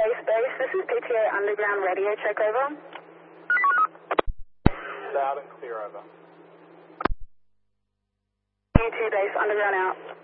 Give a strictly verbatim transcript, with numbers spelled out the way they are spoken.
Base Base, this is P T A Underground Radio, check over. Loud and clear over. U two Base Underground out.